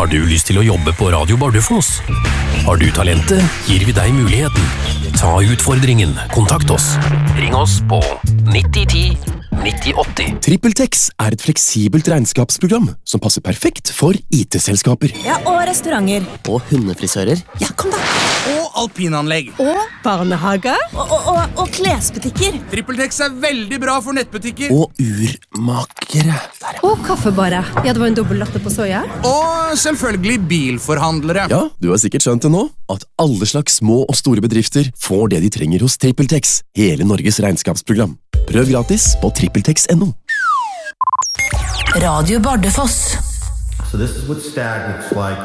Har du lyst til å jobbe på Radio Bardufoss? Har du talentet, gir vi deg muligheten. Ta utfordringen. Kontakt oss. Ring oss på 9010 9080. TrippelTex er et fleksibelt regnskapsprogram som passer perfekt for IT-selskaper. Ja, og restauranter. Og hundefrisører. Ja, kom da! Og alpinanlegg. Og barnehager. Og klesbutikker. TrippelTex er veldig bra for nettbutikker. Og urmakere. Der, ja. Og kaffebarer. Ja, det var en dobbelt latte på soja. Og selvfølgelig bilforhandlere. Ja, du har sikkert skjønt det nå, at alle slags små og store bedrifter får det de trenger hos TrippelTex, hele Norges regnskapsprogram. Prøv gratis på trippeltex.no. Radio Bardufoss. So this is what stag looks like.